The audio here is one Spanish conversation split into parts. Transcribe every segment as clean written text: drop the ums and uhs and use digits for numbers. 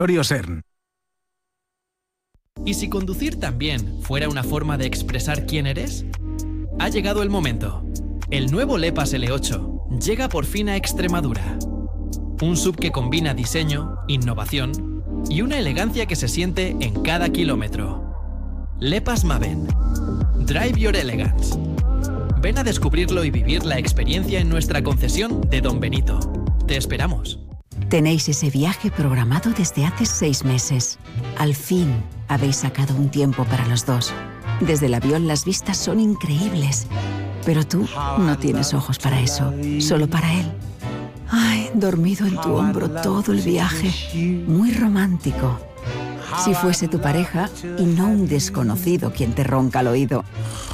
Sern. ¿Y si conducir también fuera una forma de expresar quién eres? Ha llegado el momento. El nuevo Lepas L8 llega por fin a Extremadura. Un SUV que combina diseño, innovación y una elegancia que se siente en cada kilómetro. Lepas Maven. Drive your elegance. Ven a descubrirlo y vivir la experiencia en nuestra concesión de Don Benito. Te esperamos. Tenéis ese viaje programado desde hace 6 meses. Al fin habéis sacado un tiempo para los dos. Desde el avión las vistas son increíbles. Pero tú no tienes ojos para eso, solo para él. Ay, dormido en tu hombro todo el viaje. Muy romántico. Si fuese tu pareja y no un desconocido quien te ronca al oído.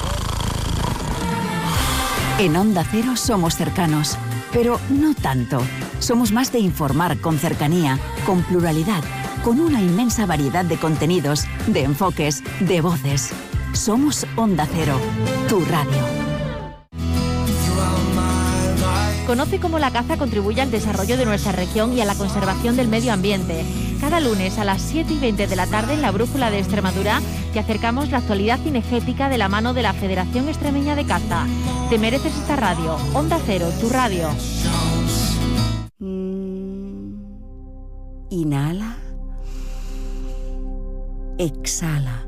En Onda Cero somos cercanos, pero no tanto. Somos más de informar con cercanía, con pluralidad, con una inmensa variedad de contenidos, de enfoques, de voces. Somos Onda Cero, tu radio. Conoce cómo la caza contribuye al desarrollo de nuestra región y a la conservación del medio ambiente. Cada lunes a las 7:20 de la tarde en la Brújula de Extremadura te acercamos la actualidad cinegética de la mano de la Federación Extremeña de Caza. Te mereces esta radio. Onda Cero, tu radio. Inhala. Exhala.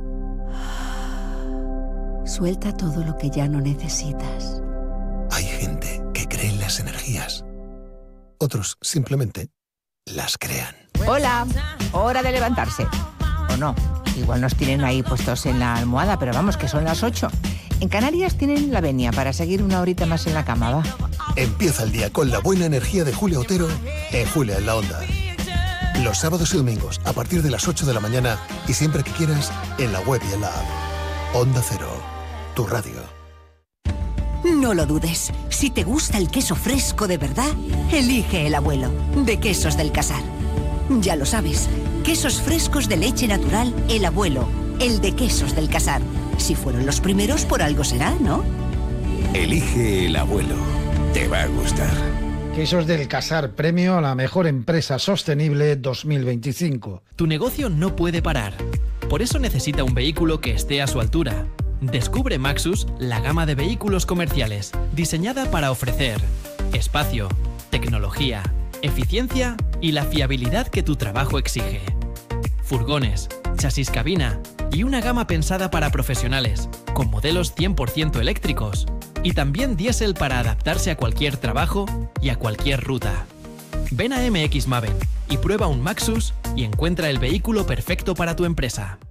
Suelta todo lo que ya no necesitas. Hay gente que cree en las energías. Otros simplemente las crean. Hola, hora de levantarse. O no, igual nos tienen ahí puestos en la almohada, pero vamos, que son las 8. En Canarias tienen la venia para seguir una horita más en la cama, va. Empieza el día con la buena energía de Julia Otero en Julia en la Onda. Los sábados y domingos a partir de las 8 de la mañana y siempre que quieras en la web y en la app. Onda Cero, tu radio. No lo dudes. Si te gusta el queso fresco de verdad, elige El Abuelo, de Quesos del Casar. Ya lo sabes, quesos frescos de leche natural El Abuelo, el de Quesos del Casar. Si fueron los primeros, por algo será, ¿no? Elige El Abuelo. Te va a gustar. Quesos del Casar, premio a la mejor empresa sostenible 2025. Tu negocio no puede parar. Por eso necesita un vehículo que esté a su altura. Descubre Maxus, la gama de vehículos comerciales, diseñada para ofrecer espacio, tecnología, eficiencia y la fiabilidad que tu trabajo exige. Furgones, chasis cabina y una gama pensada para profesionales, con modelos 100% eléctricos y también diésel para adaptarse a cualquier trabajo y a cualquier ruta. Ven a MX Maven y prueba un Maxus y encuentra el vehículo perfecto para tu empresa.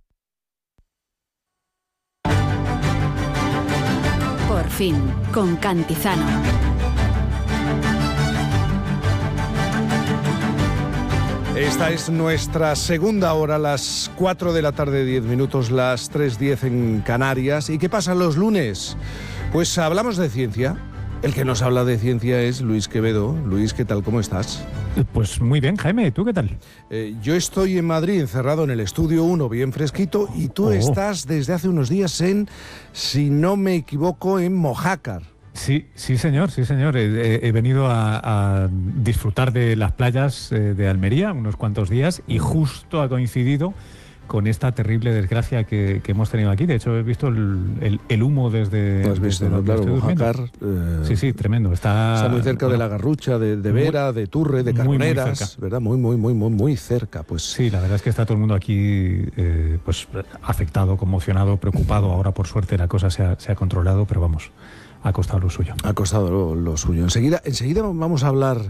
Por fin, con Cantizano. Esta es nuestra segunda hora, las 4 de la tarde, 10 minutos, las 3:10 en Canarias. ¿Y qué pasa los lunes? Pues hablamos de ciencia. El que nos habla de ciencia es Luis Quevedo. Luis, ¿qué tal? ¿Cómo estás? Pues muy bien, Jaime. ¿Tú qué tal? Yo estoy en Madrid, encerrado en el Estudio 1, bien fresquito, y tú estás desde hace unos días en, si no me equivoco, en Mojácar. Sí, señor. He venido a disfrutar de las playas de Almería unos cuantos días y justo ha coincidido con esta terrible desgracia que hemos tenido aquí. De hecho, he visto el humo desde... ¿Lo has visto? No, claro, Mojácar... Sí, tremendo. Está muy cerca de La Garrucha, de Vera, de Turre, de Carboneras, ¿verdad? Muy cerca, pues. Sí, la verdad es que está todo el mundo aquí pues afectado, conmocionado, preocupado. Ahora, por suerte, la cosa se ha controlado, pero vamos, ha costado lo suyo. Ha costado lo suyo. Enseguida vamos a hablar...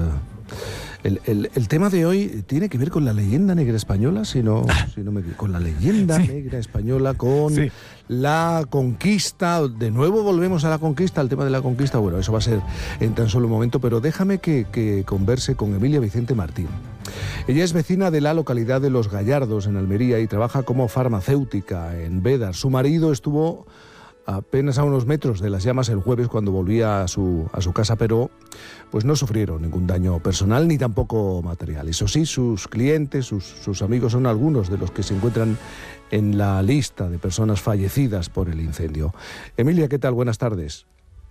El tema de hoy tiene que ver con la leyenda negra española, con la leyenda negra española, con la conquista. De nuevo volvemos a la conquista, al tema de la conquista. Bueno, eso va a ser en tan solo un momento, pero déjame que converse con Emilia Vicente Martín. Ella es vecina de la localidad de Los Gallardos, en Almería, y trabaja como farmacéutica en Bédar. Su marido estuvo apenas a unos metros de las llamas el jueves cuando volvía a su casa, pero pues no sufrieron ningún daño personal ni tampoco material. Eso sí, sus clientes, sus amigos son algunos de los que se encuentran en la lista de personas fallecidas por el incendio. Emilia, ¿qué tal? Buenas tardes.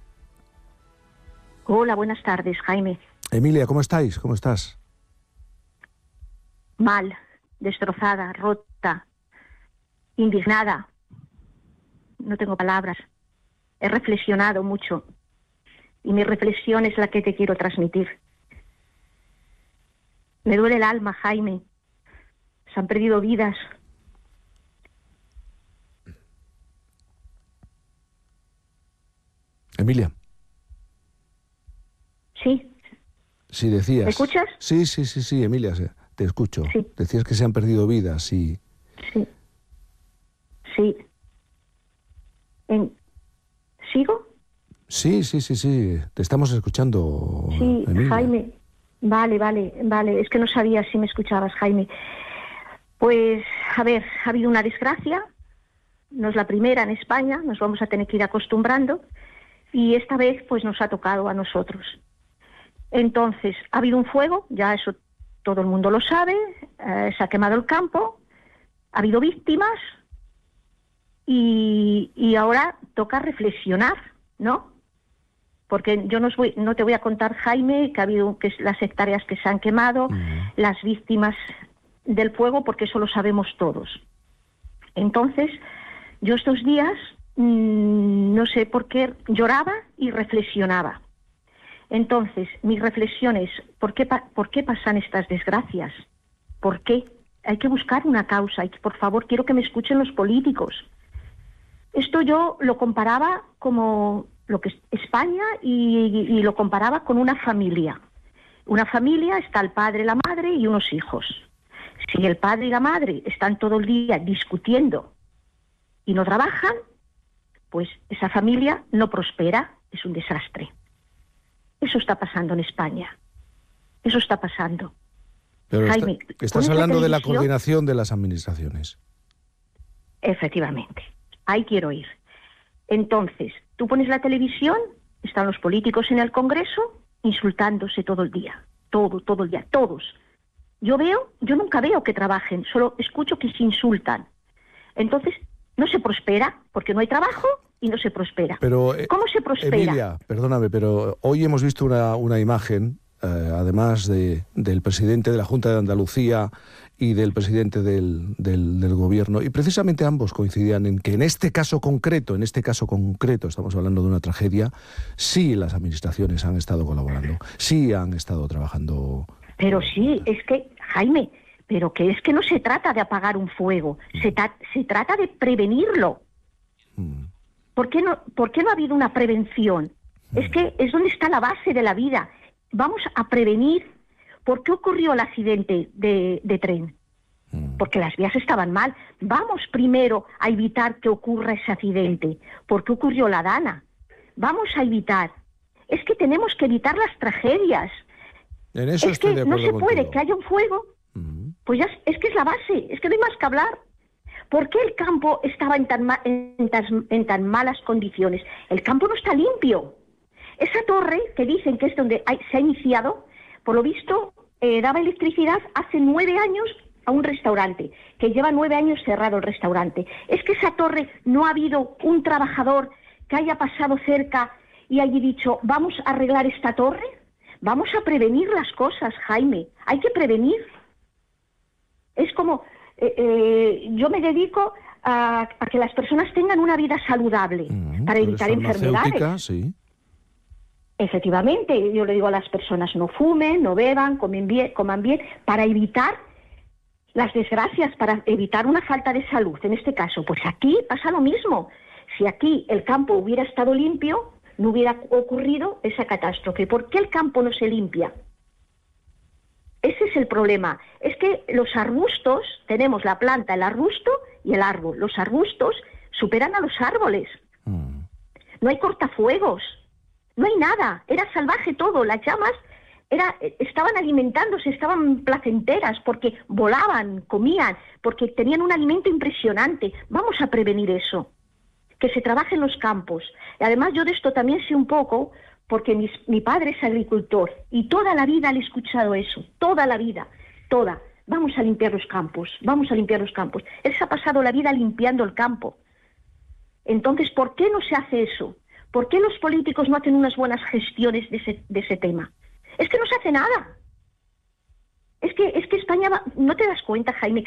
Hola, buenas tardes, Jaime. Emilia, ¿cómo estáis? ¿Cómo estás? Mal, destrozada, rota, indignada. No tengo palabras. He reflexionado mucho y mi reflexión es la que te quiero transmitir. Me duele el alma, Jaime. Se han perdido vidas. Emilia. Sí. Sí, decías. ¿Me escuchas? Sí, Emilia, te escucho. Sí. Decías que se han perdido vidas y... Sí. ¿Sigo? Sí, te estamos escuchando, Sí, Emilia. Jaime. Vale. Es que no sabía si me escuchabas, Jaime. Pues, a ver, ha habido una desgracia. No es la primera en España, nos vamos a tener que ir acostumbrando. Y esta vez, pues, nos ha tocado a nosotros. Entonces, ha habido un fuego, ya eso todo el mundo lo sabe, se ha quemado el campo, ha habido víctimas y ahora toca reflexionar, ¿no? Porque yo no te voy a contar, Jaime, que ha habido las hectáreas que se han quemado, las víctimas del fuego, porque eso lo sabemos todos. Entonces, yo estos días, no sé por qué, lloraba y reflexionaba. Entonces, mi reflexión es, ¿por qué pasan estas desgracias? ¿Por qué? Hay que buscar una causa y, por favor, quiero que me escuchen los políticos. Esto yo lo comparaba como lo que es España y lo comparaba con una familia. Una familia está el padre, la madre y unos hijos. Si el padre y la madre están todo el día discutiendo y no trabajan, pues esa familia no prospera, es un desastre. Eso está pasando en España. Eso está pasando. Pero Jaime, estás hablando de la coordinación de las administraciones. Efectivamente. Ahí quiero ir. Entonces, tú pones la televisión, están los políticos en el Congreso insultándose todo el día. Todo el día, todos. Yo nunca veo que trabajen, solo escucho que se insultan. Entonces, no se prospera, porque no hay trabajo y no se prospera. Pero, ¿cómo se prospera? Emilia, perdóname, pero hoy hemos visto una imagen, además del presidente de la Junta de Andalucía y del presidente del gobierno, y precisamente ambos coincidían en que en este caso concreto, estamos hablando de una tragedia, sí las administraciones han estado colaborando, sí han estado trabajando. Pero sí, es que, Jaime, pero que es que no se trata de apagar un fuego, se trata de prevenirlo. ¿Por qué no ha habido una prevención? Es que es donde está la base de la vida. Vamos a prevenir. ¿Por qué ocurrió el accidente de tren? Porque las vías estaban mal. Vamos primero a evitar que ocurra ese accidente. ¿Por qué ocurrió la Dana? Vamos a evitar. Es que tenemos que evitar las tragedias. En eso es que no se puede contigo. que haya un fuego. Pues ya es que es la base. Es que no hay más que hablar. ¿Por qué el campo estaba en tan malas condiciones? El campo no está limpio. Esa torre que dicen que es donde se ha iniciado, por lo visto, daba electricidad hace 9 años a un restaurante, que lleva 9 años cerrado el restaurante. Es que esa torre no ha habido un trabajador que haya pasado cerca y haya dicho, vamos a arreglar esta torre, vamos a prevenir las cosas, Jaime, hay que prevenir. Es como, yo me dedico a que las personas tengan una vida saludable, para evitar enfermedades. Sí. Efectivamente, yo le digo a las personas, no fumen, no beban, coman bien, para evitar las desgracias, para evitar una falta de salud. En este caso, pues aquí pasa lo mismo. Si aquí el campo hubiera estado limpio, no hubiera ocurrido esa catástrofe. ¿Por qué el campo no se limpia? Ese es el problema. Es que los arbustos, tenemos la planta, el arbusto y el árbol. Los arbustos superan a los árboles. No hay cortafuegos. No hay nada, era salvaje todo, las llamas estaban alimentándose, estaban placenteras, porque volaban, comían, porque tenían un alimento impresionante. Vamos a prevenir eso, que se trabaje en los campos. Y además yo de esto también sé un poco, porque mi padre es agricultor, y toda la vida le he escuchado eso, toda la vida, toda. Vamos a limpiar los campos, vamos a limpiar los campos. Él se ha pasado la vida limpiando el campo. Entonces, ¿por qué no se hace eso? ¿Por qué los políticos no hacen unas buenas gestiones de ese tema? Es que no se hace nada. Es que España no te das cuenta, Jaime,